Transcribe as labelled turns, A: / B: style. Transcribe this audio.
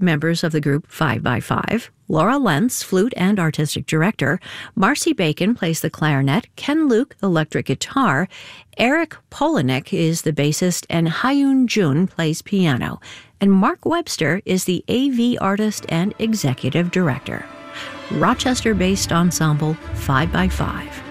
A: members of the group 5 by 5. Laura Lentz, flute and artistic director. Marcy Bacon plays the clarinet. Ken Luke, electric guitar. Eric Polanek is the bassist, and Hyun Jun plays piano. And Mark Webster is the AV artist and executive director. Rochester-based ensemble 5 by 5.